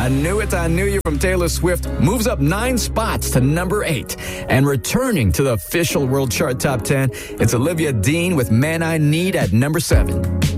I Knew It, I Knew You from Taylor Swift moves up 9 spots to number 8. And returning to the official World Chart Top 10, it's Olivia Dean with Man I Need at number 7.